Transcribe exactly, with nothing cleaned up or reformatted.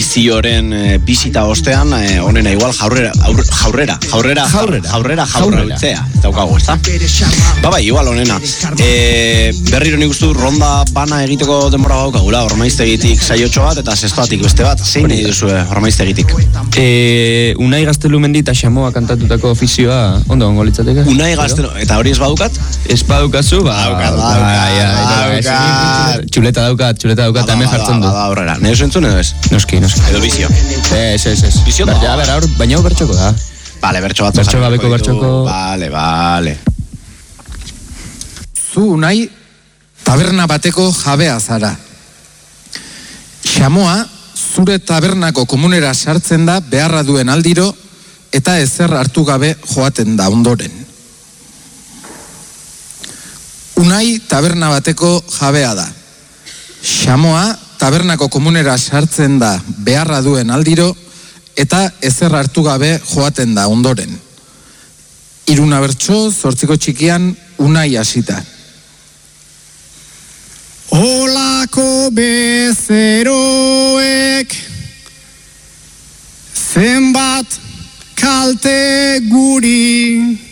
edizioren e, bizita ostean, e, honena igual jaurrera, aur, jaurrera, jaurrera, jaurrera, jaurrera, jaurrera, utzea, ez daukagu, ez da? Ba bai, igual honena. E, berriro nik uste ronda bana egiteko denbora gaukagula, Ormaiztegitik saiotxo bat eta zestoatik beste bat, zein nahi duzue Ormaiztegitik? E, Unai Gaztelumendi eta Xamoa kantatutako ofizioa, ondo ongo litzateke? Unai Gaztelu, eta hori ez badukat? Ez badukazu, ba... Daukat, Txuleta daukat, txuleta daukat, eta hemen jartzen du. Bada horrela, nahi oso entzun edo ez? Noski, noski. Edo bizio? Ez, ez, ez. Bizio da? Ja, ber, baina hau bertxoko da. Bale, bertxo bat. Bertxo gabeko bertxoko... Bale, bale. Zu Unai taberna bateko jabea zara. Xamoa zure tabernako komunera sartzen da beharra duen aldiro eta ezer hartu gabe joaten da ondoren. Unai taberna bateko jabea da. Xamoa tabernako komunera sartzen da beharra duen aldiro eta ezer hartu gabe joaten da ondoren. Hiruna bertso, zortziko txikian Unai hasita. Olako bezeroek zenbat kalte guri